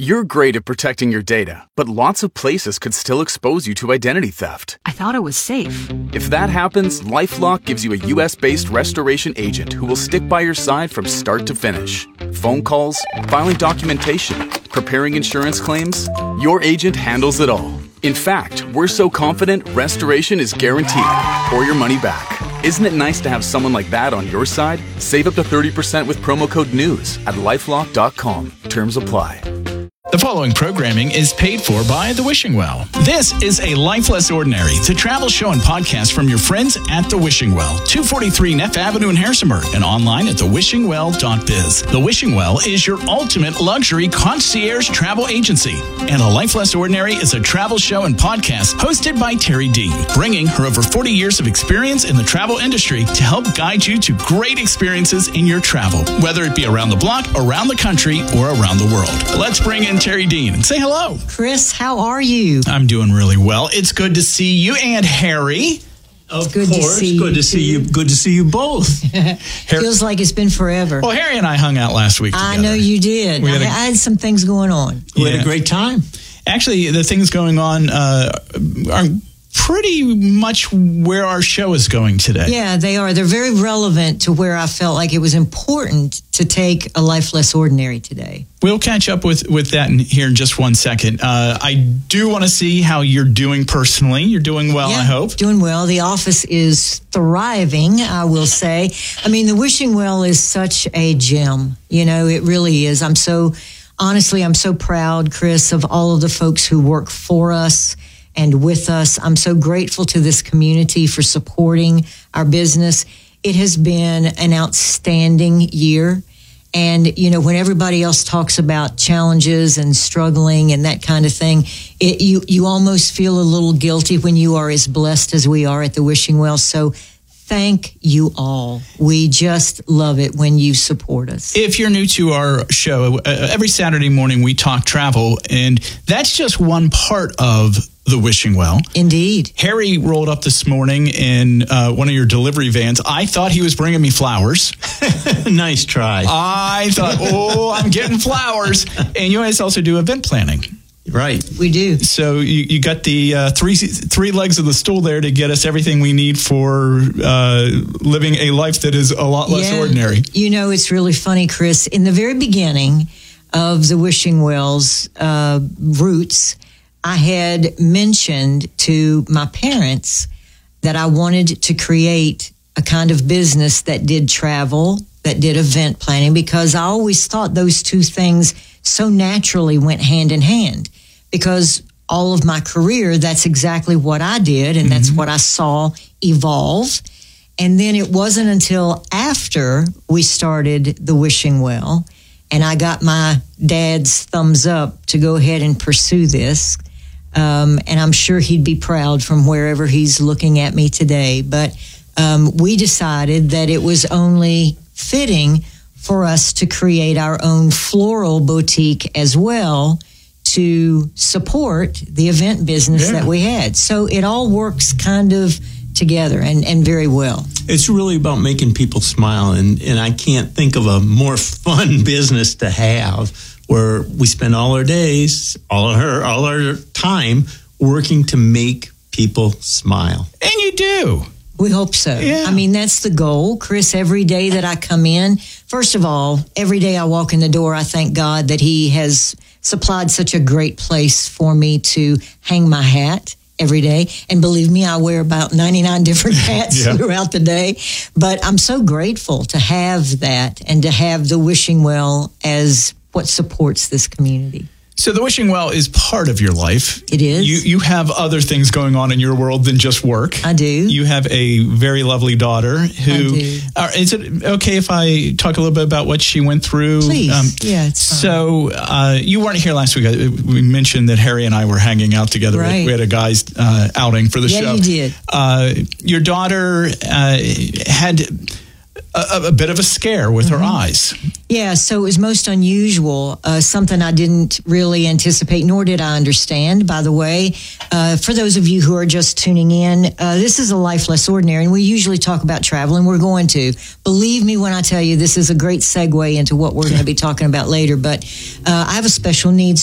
You're great at protecting your data, but lots of places could still expose you to identity theft. I thought it was safe. If that happens, LifeLock gives you a US-based restoration agent who will stick by your side from start to finish. Phone calls, filing documentation, preparing insurance claims, your agent handles it all. In fact, we're so confident restoration is guaranteed or your money back. Isn't it nice to have someone like that on your side? Save up to 30% with promo code NEWS at LifeLock.com. Terms apply. The following programming is paid for by The Wishing Well. This is A Life Less Ordinary, the travel show and podcast from your friends at The Wishing Well, 243 Neff Avenue in Harrisonburg, and online at thewishingwell.biz. The Wishing Well is your ultimate luxury concierge travel agency, and A Life Less Ordinary is a travel show and podcast hosted by Terry Dean, bringing her over 40 years of experience in the travel industry to help guide you to great experiences in your travel, whether it be around the block, around the country, or around the world. Let's bring in Terry Dean and say hello. Chris, how are you? I'm doing really well. It's good to see you and Harry. Of course, good to see you. Good to see you both. Feels like it's been forever. Well, Harry and I hung out last week together. I know you did. I had some things going on. We had a great time. Actually, the things going on are pretty much where our show is going today. Yeah, they are. They're very relevant to where I felt like it was important to take A Life Less Ordinary today. We'll catch up with that here in just 1 second. I do want to see how you're doing personally. You're doing well, I hope. Doing well. The office is thriving, I will say. I mean, the Wishing Well is such a gem. You know, it really is. I'm so proud, Chris, of all of the folks who work for us and with us. I'm so grateful to this community for supporting our business. It has been an outstanding year. And, you know, when everybody else talks about challenges and struggling and that kind of thing, you almost feel a little guilty when you are as blessed as we are at the Wishing Well. So thank you all. We just love it when you support us. If you're new to our show, every Saturday morning we talk travel, and that's just one part of the Wishing Well. Indeed. Harry rolled up this morning in one of your delivery vans. I thought he was bringing me flowers. Nice try. I thought, I'm getting flowers. And you guys also do event planning. Right. We do. So you got the three legs of the stool there to get us everything we need for living a life that is a lot less ordinary. You know, it's really funny, Chris. In the very beginning of the Wishing Well's roots, I had mentioned to my parents that I wanted to create a kind of business that did travel, that did event planning, because I always thought those two things so naturally went hand in hand. Because all of my career, that's exactly what I did, and that's what I saw evolve. And then it wasn't until after we started the Wishing Well, and I got my dad's thumbs up to go ahead and pursue this. And I'm sure he'd be proud from wherever he's looking at me today. But we decided that it was only fitting for us to create our own floral boutique as well to support the event business that we had. So it all works kind of together and very well. It's really about making people smile. And I can't think of a more fun business to have, where we spend all our days, all our time working to make people smile. And you do. We hope so. Yeah. I mean, that's the goal, Chris. Every day that I come in, first of all, every day I walk in the door, I thank God that He has supplied such a great place for me to hang my hat every day. And believe me, I wear about 99 different hats throughout the day. But I'm so grateful to have that and to have the Wishing Well as what supports this community. So the Wishing Well is part of your life. It is. You have other things going on in your world than just work. I do. You have a very lovely daughter who... I do. Is it okay if I talk a little bit about what she went through? Please. It's fine. So you weren't here last week. We mentioned that Harry and I were hanging out together. Right. We had a guy's outing for the show. Yeah, you did. Your daughter had a bit of a scare with her eyes. Yeah, so it was most unusual, something I didn't really anticipate, nor did I understand, by the way. For those of you who are just tuning in, this is A Life Less Ordinary, and we usually talk about travel, and we're going to. Believe me when I tell you, this is a great segue into what we're going to be talking about later, but I have a special needs